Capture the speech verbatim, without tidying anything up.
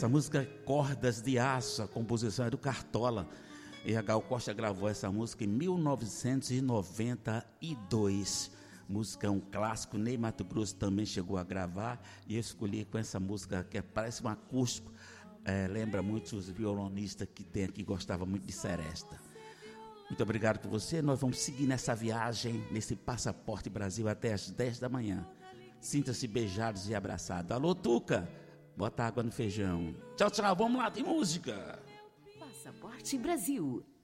Essa música é Cordas de Aço, a composição é do Cartola. E a Gal Costa gravou essa música em mil novecentos e noventa e dois. Música é um clássico, Ney Matogrosso também chegou a gravar. E eu escolhi com essa música que parece um acústico. É, lembra muito os violonistas que tem aqui, gostava muito de Seresta. Muito obrigado por você. Nós vamos seguir nessa viagem, nesse Passaporte Brasil até as dez da manhã. Sinta-se beijados e abraçados. Alô, Tuca, bota água no feijão. Tchau, tchau, vamos lá, tem música. Passaporte Brasil.